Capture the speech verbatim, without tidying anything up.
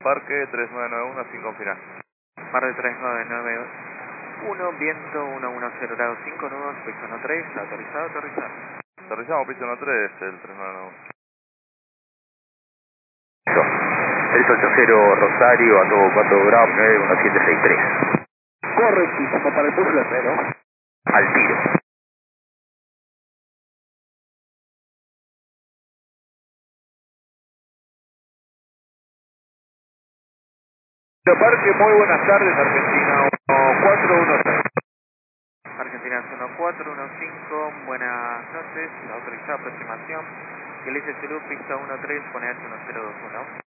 Parque tres nueve nueve uno sin confirmar. Parque tres nueve nueve uno, viento uno uno cero grado cinco nudos, piso uno tres, autorizado, autorizado. Aterrizamos piso uno tres, el tres nueve nueve uno. tres ocho cero Rosario, a todo cuatro grados, nueve uno siete seis tres. Correctísimo para el puzzle cero. Al tiro. Parque, muy buenas tardes, Argentina uno cuatro uno seis. Argentina uno cuatro uno cinco, buenas noches, autorizada aproximación. Galicia Zulu, pista uno tres, pone H uno cero dos uno.